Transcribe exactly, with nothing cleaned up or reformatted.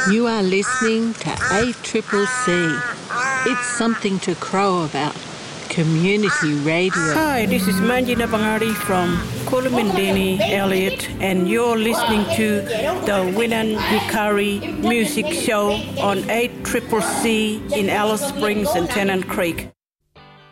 You are listening to A C C C. It's something to crow about. Community radio. Hi, this is Manjina Bangari from Kolomindini Elliott, and you're listening to the Winan Hikari Music Show on A C C C in Alice Springs and Tennant Creek.